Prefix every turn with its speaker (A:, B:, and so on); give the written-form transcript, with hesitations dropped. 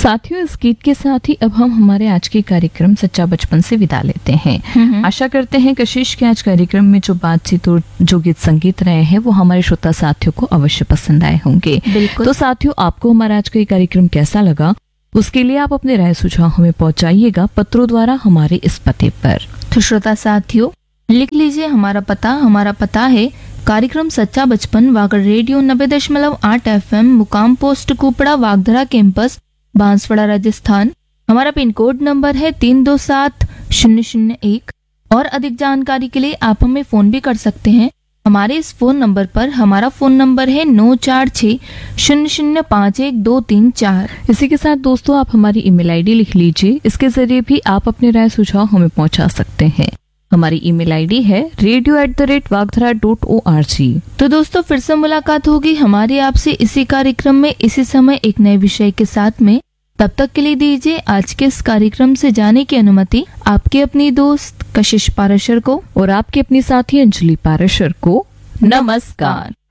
A: साथियों, इस गीत के साथ ही अब हम हमारे आज के कार्यक्रम सच्चा बचपन से विदा लेते हैं। आशा करते हैं कशिश के आज कार्यक्रम में जो बातचीत और जो गीत संगीत रहे हैं वो हमारे श्रोता साथियों को अवश्य पसंद आए होंगे। तो साथियों, आपको हमारा आज का ये कार्यक्रम कैसा लगा, उसके लिए आप अपने राय सुझाव हमें पहुंचाइएगा पत्रों द्वारा हमारे इस पते पर।
B: तो श्रोता साथियों, लिख लीजिए हमारा पता है कार्यक्रम सच्चा बचपन वागड़ रेडियो 90.8 FM, मुकाम पोस्ट कुपड़ा, वागधरा कैंपस, बांसवाड़ा, राजस्थान। हमारा पिन कोड नंबर है 327001। और अधिक जानकारी के लिए आप हमें फोन भी कर सकते हैं। हमारे इस फोन नंबर पर हमारा फोन नंबर है 9460051234।
A: इसी के साथ दोस्तों, आप हमारी ईमेल आईडी लिख लीजिए। इसके जरिए भी आप अपने राय सुझाव हमें पहुंचा सकते हैं। हमारी ईमेल आईडी है radio@wagdhara.org।
B: तो दोस्तों, फिर से मुलाकात होगी हमारी आपसे इसी कार्यक्रम में इसी समय एक नए विषय के साथ में। तब तक के लिए दीजिए आज के इस कार्यक्रम से जाने की अनुमति आपके अपनी दोस्त कशिश पाराशर को
A: और आपके अपनी साथी अंजलि पाराशर को। नमस्कार।